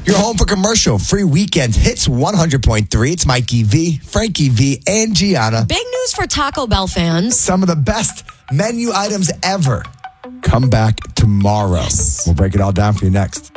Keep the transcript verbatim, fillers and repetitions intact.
You're home for commercial free weekends. Hits one hundred point three. It's Mikey V, Frankie V, and Gianna. Big news for Taco Bell fans. Some of the best menu items ever come back tomorrow. Yes. We'll break it all down for you next.